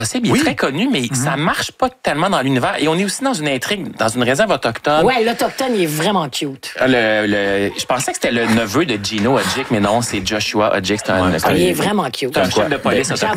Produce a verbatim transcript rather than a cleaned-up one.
possible. Il est Oui. très connu, mais mm-hmm. ça marche pas tellement dans l'univers. Et on est aussi dans une intrigue, dans une réserve autochtone. Ouais, l'Autochtone, il est vraiment cute. Le, le, je pensais que c'était le neveu de Gino Odjick, mais non, c'est Joshua Odjick. C'est un, ouais. ah, il est vraiment cute. C'est un chef de police autochtone.